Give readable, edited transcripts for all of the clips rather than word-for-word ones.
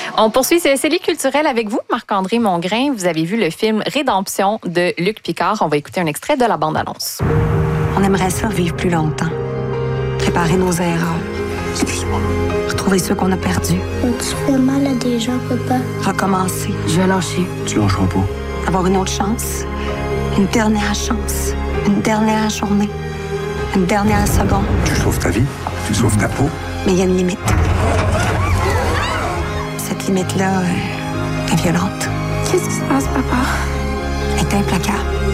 On poursuit ce CELI culturel avec vous, Marc-André Mongrain. Vous avez vu le film Rédemption de Luc Picard. On va écouter un extrait de la bande-annonce. On aimerait ça vivre plus longtemps. Réparer nos erreurs. Excuse-moi. Retrouver ceux qu'on a perdus. Tu fais mal à des gens, papa. Recommencer. Je vais lâcher. Tu lâcheras pas. Avoir une autre chance. Une dernière chance. Une dernière journée. Une dernière seconde. Tu sauves ta vie. Tu sauves ta peau. Mais il y a une limite. Cette limite-là est violente. Qu'est-ce qui se passe, papa? Elle est implacable.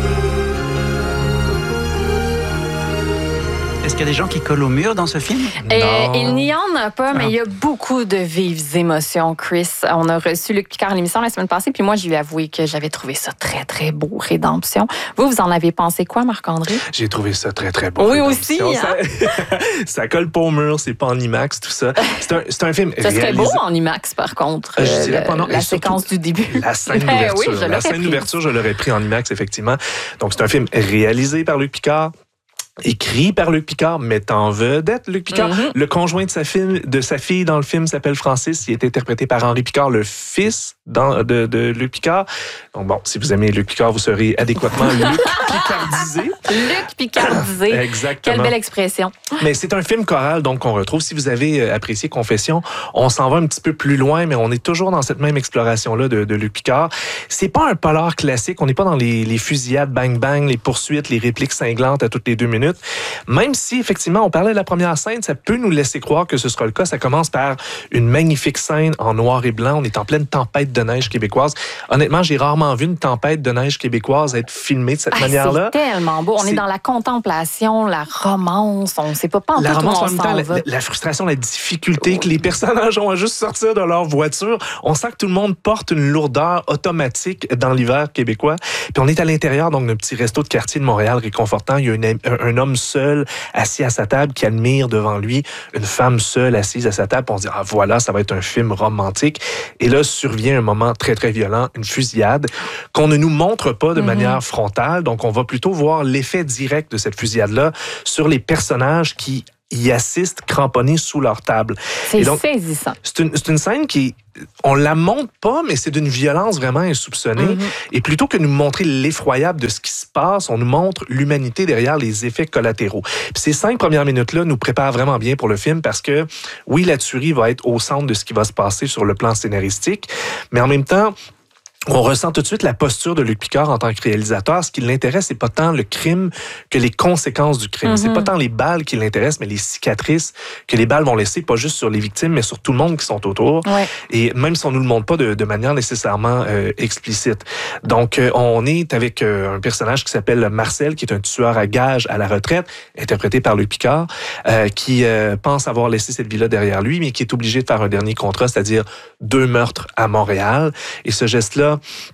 Est-ce qu'il y a des gens qui collent au mur dans ce film? Il n'y en a pas, mais il y a beaucoup de vives émotions, Chris. On a reçu Luc Picard à l'émission la semaine passée, puis moi, je lui ai avoué que j'avais trouvé ça très, très beau, Rédemption. Vous en avez pensé quoi, Marc-André? J'ai trouvé ça très, très beau. Oui, Rédemption. aussi. Hein? Ça colle pas au mur, c'est pas en IMAX, tout ça. C'est un film Ça serait réalisé... beau en IMAX, par contre, je dirais pas non. la séquence du début. La scène d'ouverture. Oui, la scène d'ouverture, je l'aurais pris en IMAX, effectivement. Donc, c'est un film réalisé par Luc Picard, écrit par Luc Picard, mettant en vedette Luc Picard. Mm-hmm. Le conjoint de sa fille dans le film s'appelle Francis. Il est interprété par Henri Picard, le fils de Luc Picard. Donc bon, si vous aimez Luc Picard, vous serez adéquatement Luc Picardisé. Luc Picardisé. Exactement. Quelle belle expression. Mais c'est un film choral, donc qu'on retrouve. Si vous avez apprécié Confession, on s'en va un petit peu plus loin, mais on est toujours dans cette même exploration-là de Luc Picard. C'est pas un polar classique. On n'est pas dans les fusillades bang-bang, les poursuites, les répliques cinglantes à toutes les 2 minutes. Même si, effectivement, on parlait de la première scène, ça peut nous laisser croire que ce sera le cas. Ça commence par une magnifique scène en noir et blanc. On est en pleine tempête de neige québécoise. Honnêtement, j'ai rarement vu une tempête de neige québécoise être filmée de cette manière-là. C'est tellement beau. On est dans la contemplation, la romance. On ne sait pas en la tout romance, où on en même temps, s'en va. la frustration, la difficulté que les personnages ont à juste sortir de leur voiture. On sent que tout le monde porte une lourdeur automatique dans l'hiver québécois. Puis on est à l'intérieur donc d'un petit resto de quartier de Montréal réconfortant. Il y a un homme seul assis à sa table qui admire devant lui une femme seule assise à sa table. On se dit, ah voilà, ça va être un film romantique. Et là, survient un moment très, très violent, une fusillade qu'on ne nous montre pas de manière frontale. Donc, on va plutôt voir l'effet direct de cette fusillade-là sur les personnages qui y assistent cramponnés sous leur table. C'est saisissant. C'est une scène qui... On la montre pas, mais c'est d'une violence vraiment insoupçonnée. Et plutôt que de nous montrer l'effroyable de ce qui se passe, on nous montre l'humanité derrière les effets collatéraux. Puis ces 5 premières minutes-là nous préparent vraiment bien pour le film parce que, oui, la tuerie va être au centre de ce qui va se passer sur le plan scénaristique, mais en même temps, on ressent tout de suite la posture de Luc Picard en tant que réalisateur. Ce qui l'intéresse, c'est pas tant le crime que les conséquences du crime. C'est pas tant les balles qui l'intéressent, mais les cicatrices que les balles vont laisser, pas juste sur les victimes, mais sur tout le monde qui sont autour. Ouais. Et même si on nous le montre pas de manière nécessairement explicite. Donc, on est avec un personnage qui s'appelle Marcel, qui est un tueur à gages à la retraite, interprété par Luc Picard, qui pense avoir laissé cette vie-là derrière lui, mais qui est obligé de faire un dernier contrat, c'est-à-dire 2 meurtres à Montréal. Et ce geste-là,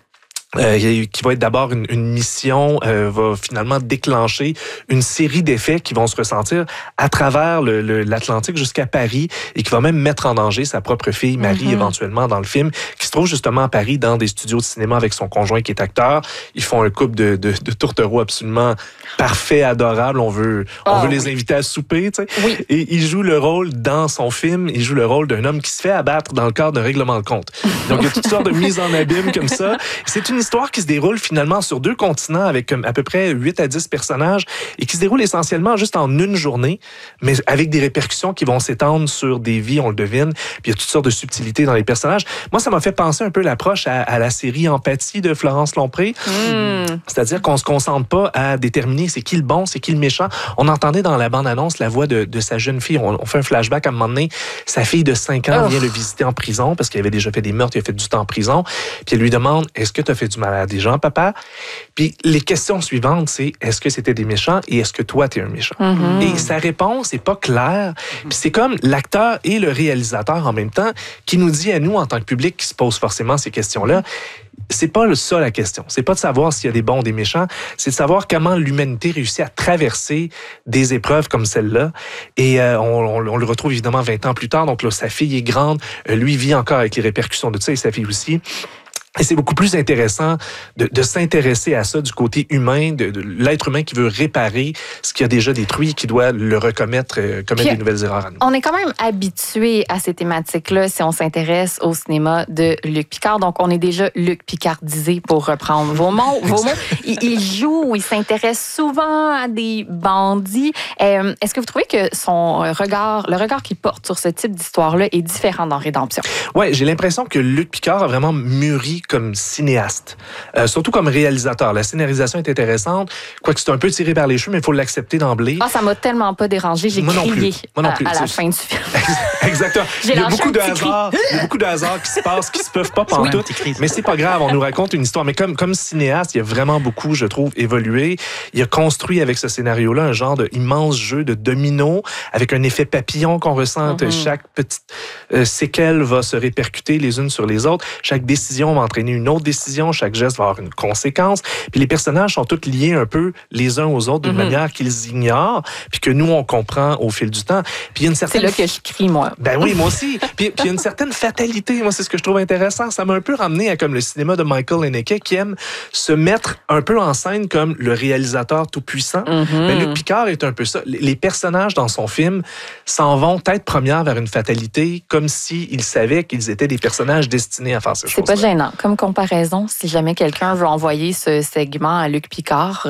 qui va être d'abord une mission, va finalement déclencher une série d'effets qui vont se ressentir à travers l'Atlantique jusqu'à Paris et qui va même mettre en danger sa propre fille, Marie, éventuellement, dans le film, qui se trouve justement à Paris dans des studios de cinéma avec son conjoint qui est acteur. Ils font un couple de tourtereaux absolument parfait, adorable. On veut les inviter à souper, tu sais. Oui. Et il joue le rôle dans son film, il joue le rôle d'un homme qui se fait abattre dans le cadre d'un règlement de compte. Donc, il y a toutes sortes de mises en abîme comme ça. C'est une histoire qui se déroule finalement sur 2 continents avec à peu près 8 à 10 personnages et qui se déroule essentiellement juste en une journée, mais avec des répercussions qui vont s'étendre sur des vies, on le devine. Puis il y a toutes sortes de subtilités dans les personnages. Moi, ça m'a fait penser un peu l'approche à la série Empathie de Florence Lompré. C'est-à-dire qu'on se concentre pas à déterminer c'est qui le bon, c'est qui le méchant. On entendait dans la bande-annonce la voix de sa jeune fille. On fait un flashback à un moment donné. Sa fille de 5 ans vient le visiter en prison parce qu'il avait déjà fait des meurtres, il a fait du temps en prison. Puis elle lui demande, est-ce que tu as fait du mal à des gens, papa? Puis les questions suivantes, c'est, est-ce que c'était des méchants et est-ce que toi, tu es un méchant? Et sa réponse n'est pas claire. Puis c'est comme l'acteur et le réalisateur en même temps qui nous dit à nous, en tant que public, qui se pose forcément ces questions-là, c'est pas ça la question. C'est pas de savoir s'il y a des bons ou des méchants, c'est de savoir comment l'humanité réussit à traverser des épreuves comme celle-là. Et on le retrouve évidemment 20 ans plus tard. Donc là, sa fille est grande. Lui vit encore avec les répercussions de ça et sa fille aussi. Et c'est beaucoup plus intéressant de s'intéresser à ça du côté humain, de l'être humain qui veut réparer ce qui a déjà détruit et qui doit le commettre des nouvelles erreurs à nous. On est quand même habitué à ces thématiques-là si on s'intéresse au cinéma de Luc Picard. Donc, on est déjà Luc Picardisé, pour reprendre vos mots. Il joue, il s'intéresse souvent à des bandits. Est-ce que vous trouvez que le regard qu'il porte sur ce type d'histoire-là est différent dans Rédemption? Oui, j'ai l'impression que Luc Picard a vraiment mûri comme cinéaste, surtout comme réalisateur. La scénarisation est intéressante, quoique c'est un peu tiré par les cheveux, mais il faut l'accepter d'emblée. Ah, ça m'a tellement pas dérangé, j'ai crié à la fin du film. Exactement. Il y a beaucoup de hasards qui se passent, qui se peuvent pas pantoute, mais c'est pas grave, on nous raconte une histoire. Mais comme cinéaste, il a vraiment beaucoup, je trouve, évolué. Il a construit avec ce scénario-là un genre d'immense jeu de domino avec un effet papillon qu'on ressent. Chaque petite séquelle va se répercuter les unes sur les autres. Chaque décision va entraîner une autre décision. Chaque geste va avoir une conséquence. Puis les personnages sont tous liés un peu les uns aux autres d'une manière qu'ils ignorent, puis que nous, on comprend au fil du temps. Puis il y a une certaine... C'est là que je crie, moi. Ben oui, moi aussi. Puis il y a une certaine fatalité. Moi, c'est ce que je trouve intéressant. Ça m'a un peu ramené à comme le cinéma de Michael Haneke qui aime se mettre un peu en scène comme le réalisateur tout-puissant. Mais Luc Picard est un peu ça. Les personnages dans son film s'en vont tête première vers une fatalité, comme s'ils savaient qu'ils étaient des personnages destinés à faire ces choses-là. C'est pas gênant. Comme comparaison, si jamais quelqu'un veut envoyer ce segment à Luc Picard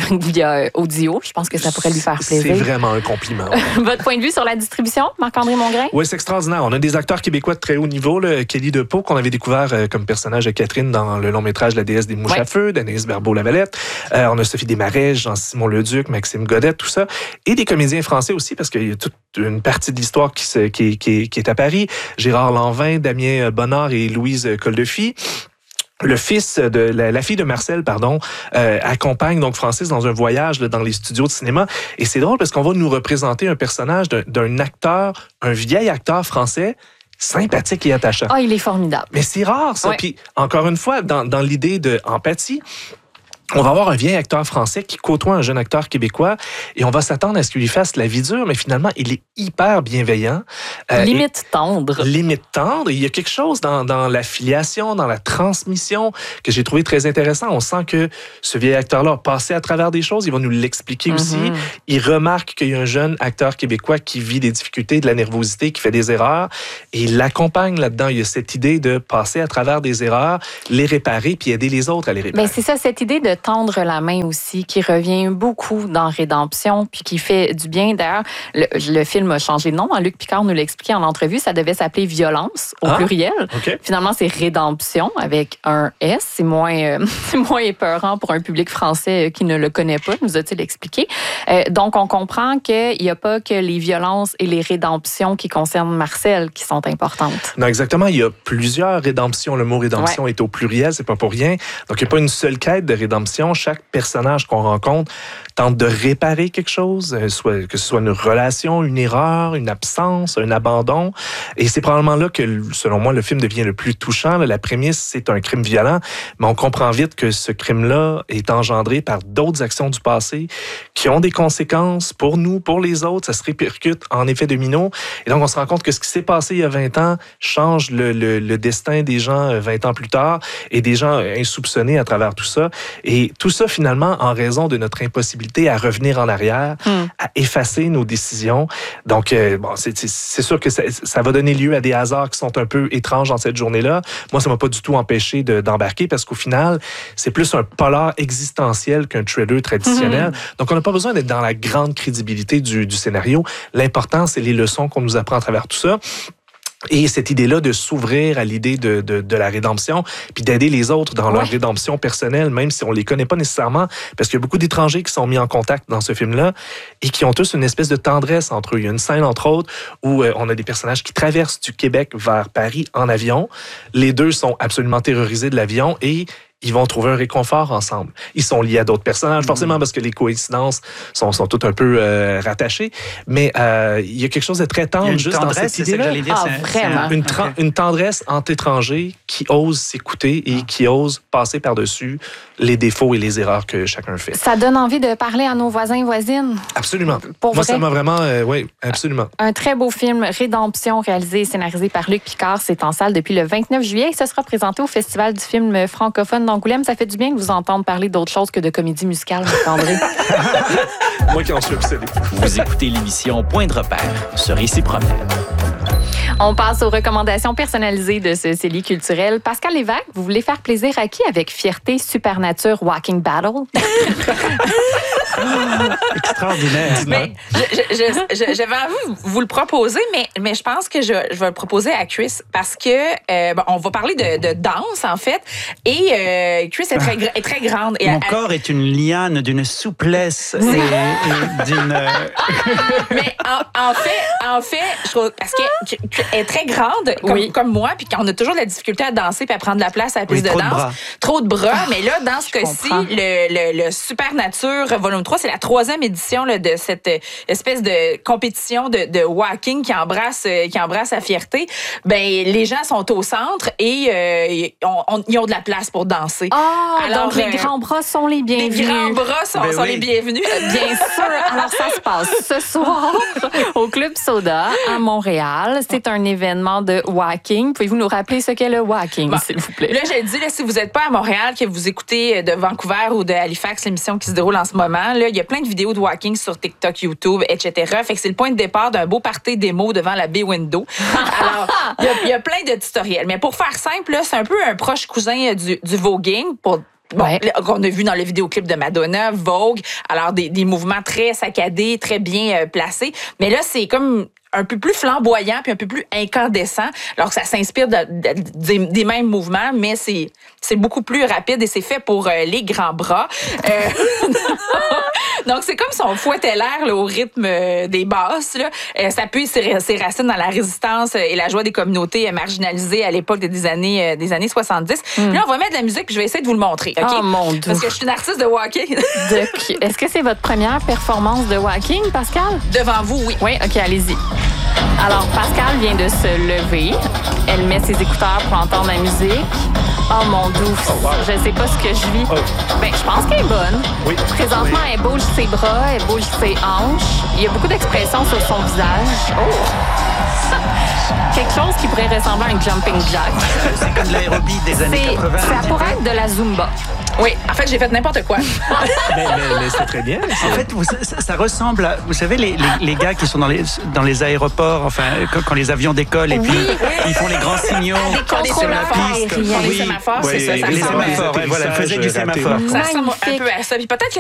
via audio, je pense que ça pourrait lui faire plaisir. C'est vraiment un compliment. Votre point de vue sur la distribution, Marc-André Mongrain? Oui, c'est extraordinaire. On a des acteurs québécois de très haut niveau. Kelly DePau, qu'on avait découvert comme personnage de Catherine dans le long-métrage La déesse des mouches à feu, d'Anaïs Barbeau-Lavalette. On a Sophie Desmarais, Jean-Simon Leduc, Maxime Godet, tout ça. Et des comédiens français aussi, parce qu'il y a toute une partie de l'histoire qui est à Paris. Gérard Lanvin, Damien Bonnard et Louise Coldefy. Le fils de la fille de Marcel, accompagne donc Francis dans un voyage dans les studios de cinéma. Et c'est drôle parce qu'on va nous représenter un personnage d'un acteur, un vieil acteur français, sympathique et attachant. Ah, il est formidable. Mais c'est rare, ça. Puis, encore une fois, dans l'idée d'empathie, on va avoir un vieil acteur français qui côtoie un jeune acteur québécois et on va s'attendre à ce qu'il lui fasse la vie dure, mais finalement, il est hyper bienveillant. Limite tendre. Limite tendre. Il y a quelque chose dans la filiation, dans la transmission que j'ai trouvé très intéressant. On sent que ce vieil acteur-là a passé à travers des choses. Il va nous l'expliquer aussi. Il remarque qu'il y a un jeune acteur québécois qui vit des difficultés, de la nervosité, qui fait des erreurs et il l'accompagne là-dedans. Il y a cette idée de passer à travers des erreurs, les réparer puis aider les autres à les réparer. Ben, c'est ça, cette idée de tendre la main aussi, qui revient beaucoup dans Rédemption, puis qui fait du bien. D'ailleurs, le film a changé de nom. Luc Picard nous l'a expliqué en entrevue. Ça devait s'appeler Violence, au pluriel. Okay. Finalement, c'est Rédemption, avec un S. C'est moins épeurant pour un public français qui ne le connaît pas, nous a-t-il expliqué. Donc, on comprend qu'il n'y a pas que les violences et les rédemptions qui concernent Marcel qui sont importantes. Non, exactement. Il y a plusieurs rédemptions. Le mot rédemption est au pluriel, c'est pas pour rien. Donc, il n'y a pas une seule quête de rédemption. Chaque personnage qu'on rencontre tente de réparer quelque chose, que ce soit une relation, une erreur, une absence, un abandon. Et c'est probablement là que, selon moi, le film devient le plus touchant. La prémisse, c'est un crime violent, mais on comprend vite que ce crime-là est engendré par d'autres actions du passé qui ont des conséquences pour nous, pour les autres. Ça se répercute en effet domino. Et donc, on se rend compte que ce qui s'est passé il y a 20 ans change le destin des gens 20 ans plus tard et des gens insoupçonnés à travers tout ça. Et tout ça, finalement, en raison de notre impossibilité à revenir en arrière, à effacer nos décisions. Donc, c'est sûr que ça va donner lieu à des hasards qui sont un peu étranges dans cette journée-là. Moi, ça m'a pas du tout empêché d'embarquer parce qu'au final, c'est plus un polar existentiel qu'un thriller traditionnel. Donc, on n'a pas besoin d'être dans la grande crédibilité du scénario. L'important, c'est les leçons qu'on nous apprend à travers tout ça. Et cette idée-là de s'ouvrir à l'idée de la rédemption, puis d'aider les autres dans leur rédemption personnelle, même si on les connaît pas nécessairement, parce qu'il y a beaucoup d'étrangers qui sont mis en contact dans ce film-là et qui ont tous une espèce de tendresse entre eux. Il y a une scène, entre autres, où on a des personnages qui traversent du Québec vers Paris en avion. Les deux sont absolument terrorisés de l'avion et ils vont trouver un réconfort ensemble. Ils sont liés à d'autres personnages, forcément parce que les coïncidences sont toutes un peu rattachées, mais il y a quelque chose de très tendre juste dans cette idée-là. Vraiment. Une tendresse entre étrangers qui osent s'écouter et qui osent passer par-dessus les défauts et les erreurs que chacun fait. Ça donne envie de parler à nos voisins et voisines. Absolument. Pour Moi, vrai. ça m'a vraiment... oui, absolument. Un très beau film, Rédemption, réalisé et scénarisé par Luc Picard. C'est en salle depuis le 29 juillet et ce sera présenté au Festival du film francophone d'Angoulême. Ça fait du bien de vous entendre parler d'autre chose que de comédie musicale, Marc-André. Moi qui en suis obsédé. Vous écoutez l'émission Point de repère sur Ici Promenade. On passe aux recommandations personnalisées de ce CELI culturel. Pascal Lévesque, vous voulez faire plaisir à qui avec Fierté, Supernature, Walking Battle? Extraordinaire. Mais j'avais envie de vous le proposer, mais je pense que je vais le proposer à Chris parce que on va parler de danse, en fait. Et Chris est très grande. Et Mon corps est une liane d'une souplesse et d'une... Mais en fait, je trouve, parce qu'elle est très grande, comme moi, puis qu'on a toujours de la difficulté à danser puis à prendre la place à la piste de danse. Trop de bras. Mais là, dans ce cas-ci, le Supernature Volume 3, c'est la 3e édition là, de cette espèce de compétition de walking qui embrasse la fierté. Ben, les gens sont au centre et ils ont de la place pour danser. Alors, donc les grands bras sont les bienvenus. Les grands bras sont les bienvenus. Bien sûr. Alors, ça se passe ce soir au Club Soda à Montréal. C'est un événement de walking. Pouvez-vous nous rappeler ce qu'est le walking, s'il vous plaît? Là, je le dis, là, si vous n'êtes pas à Montréal, que vous écoutez de Vancouver ou de Halifax, l'émission qui se déroule en ce moment, là, il y a plein de vidéos de walking sur TikTok, YouTube, etc. Fait que c'est le point de départ d'un beau party démo devant la Bay Window. Alors, il y a plein de tutoriels. Mais pour faire simple, là, c'est un peu un proche cousin du voguing qu'on a vu dans le vidéoclip de Madonna, Vogue. Alors, des mouvements très saccadés, très bien placés. Mais là, c'est comme un peu plus flamboyant puis un peu plus incandescent, alors que ça s'inspire des mêmes mouvements, mais c'est beaucoup plus rapide et c'est fait pour les grands bras. Donc, c'est comme si on fouettait l'air là, au rythme des basses. Là. Ça appuie ses racines dans la résistance et la joie des communautés marginalisées à l'époque des années 70. Là, on va mettre de la musique puis je vais essayer de vous le montrer. Okay? Oh mon Dieu! Parce que je suis une artiste de walking. Est-ce que c'est votre première performance de walking, Pascal? Devant vous, oui. Oui, OK, allez-y. Alors, Pascal vient de se lever. Elle met ses écouteurs pour entendre la musique. Oh mon Dieu, je sais pas ce que je vis. Ben, je pense qu'elle est bonne. Oui. Présentement, elle bouge ses bras, elle bouge ses hanches. Il y a beaucoup d'expressions sur son visage. Quelque chose qui pourrait ressembler à un jumping jack. C'est comme de l'aérobie des années 80. Ça pourrait être de la Zumba. Oui, en fait, j'ai fait n'importe quoi. mais c'est très bien. En fait, ça ressemble à... Vous savez, les gars qui sont dans les aéroports, enfin, quand les avions décollent et puis ils font les grands signaux sur la piste. Les sémaphores, c'est ça. Les sémaphores, voilà, ils faisaient du sémaphore. Ça ressemble un peu à ça. Puis peut-être que